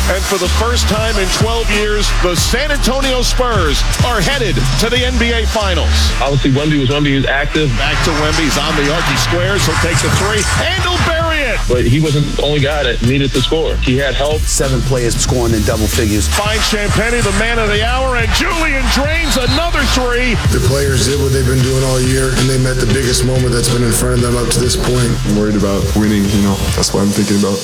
And for the first time in 12 years, the San Antonio Spurs are headed to the NBA Finals. Obviously, Wemby was active. Back to Wemby. He's on the arc. He squares. He'll take the three. And he'll bury it. But he wasn't the only guy that needed to score. He had help. 7 players scoring in double figures. Finds Champagnie, the man of the hour, and Julian drains another three. The players did what they've been doing all year, and they met the biggest moment that's been in front of them up to this point. I'm worried about winning, That's what I'm thinking about.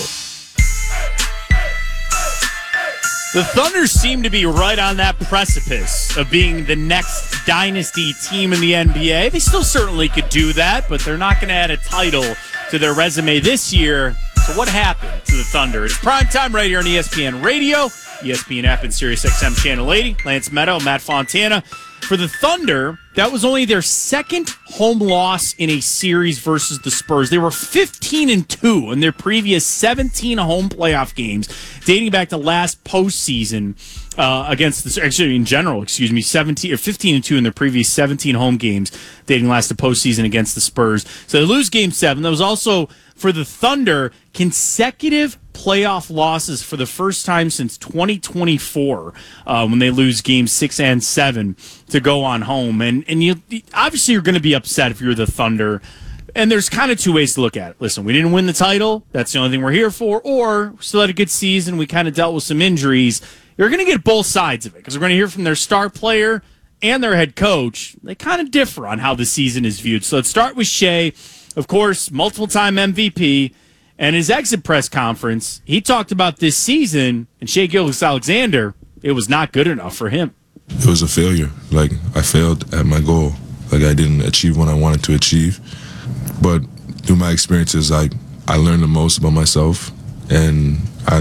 The Thunder seem to be right on that precipice of being the next dynasty team in the NBA. They still certainly could do that, but they're not going to add a title to their resume this year. So what happened to the Thunder? It's primetime right here on ESPN Radio, ESPN app, and SiriusXM Channel 80. Lance Meadow, Matt Fontana. For the Thunder, that was only their second home loss in a series versus the Spurs. They were 15-2 in their previous 17 home playoff games, dating back to last postseason against the, actually in general, 15-2 in their previous 17 home games, dating last to postseason against the Spurs. So they lose Game 7. That was also, for the Thunder, consecutive playoff losses for the first time since 2024 when they lose Games 6 and 7 to go on home. And you obviously you're going to be upset if you're the Thunder. And there's kind of two ways to look at it. Listen, we didn't win the title. That's the only thing we're here for. Or we still had a good season. We kind of dealt with some injuries. You're going to get both sides of it because we're going to hear from their star player and their head coach. They kind of differ on how the season is viewed. So let's start with Shai. Of course, multiple-time MVP. And his exit press conference, he talked about this season, and Shai Gilgeous-Alexander, it was not good enough for him. It was a failure. I failed at my goal. I didn't achieve what I wanted to achieve. But through my experiences, I learned the most about myself, and I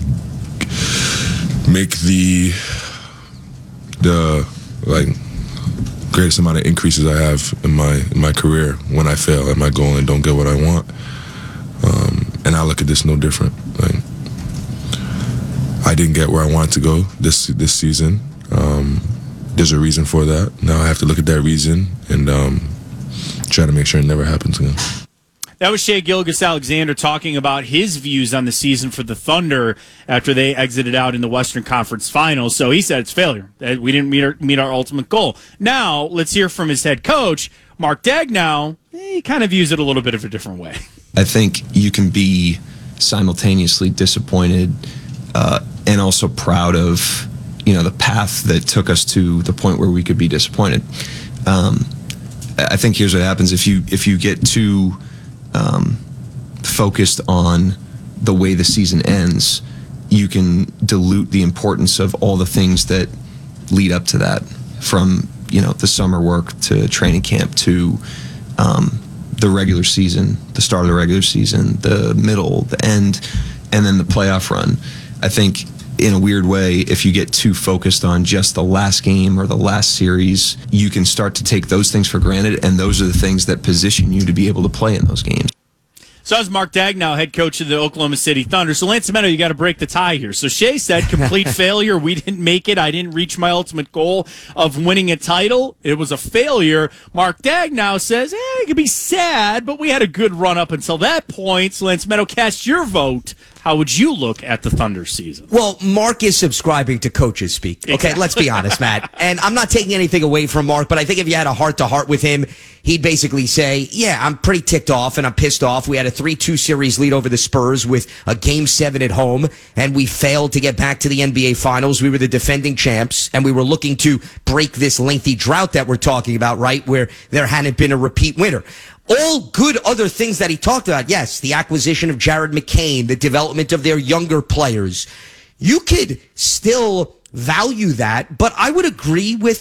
make the greatest amount of increases I have in my career when I fail at my goal and don't get what I want. And I look at this no different. I didn't get where I wanted to go this season. There's a reason for that. Now I have to look at that reason and try to make sure it never happens again. That was Shai Gilgeous-Alexander talking about his views on the season for the Thunder after they exited out in the Western Conference Finals. So he said it's failure. We didn't meet our ultimate goal. Now let's hear from his head coach, Mark Daigneault. He kind of views it a little bit of a different way. I think you can be simultaneously disappointed and also proud of the path that took us to the point where we could be disappointed. I think here's what happens if you get too focused on the way the season ends, you can dilute the importance of all the things that lead up to that, from the summer work to training camp to the regular season, the start of the regular season, the middle, the end, and then the playoff run. I think in a weird way, if you get too focused on just the last game or the last series, you can start to take those things for granted, and those are the things that position you to be able to play in those games. So that's Mark Daigneault, head coach of the Oklahoma City Thunder. So Lance Meadow, you got to break the tie here. So Shai said, complete failure. We didn't make it. I didn't reach my ultimate goal of winning a title. It was a failure. Mark Daigneault says, it could be sad, but we had a good run up until that point. So Lance Meadow, cast your vote. How would you look at the Thunder season? Well, Mark is subscribing to coaches speak. Okay, let's be honest, Matt. And I'm not taking anything away from Mark, but I think if you had a heart-to-heart with him, he'd basically say, yeah, I'm pretty ticked off and I'm pissed off. We had a 3-2 series lead over the Spurs with a Game 7 at home, and we failed to get back to the NBA Finals. We were the defending champs, and we were looking to break this lengthy drought that we're talking about, right, where there hadn't been a repeat winner. All good other things that he talked about. Yes, the acquisition of Jared McCain, the development of their younger players. You could still value that, but I would agree with